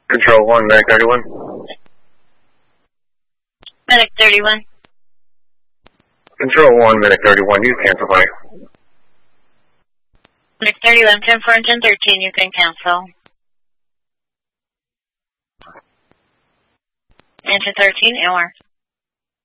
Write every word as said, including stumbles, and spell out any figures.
Control one, Medic thirty-one. Medic thirty-one. Control one, Medic thirty-one, you cancel fire. Medic thirty-one, confirm ten thirteen, you can cancel. Engine thirteen, N W A R.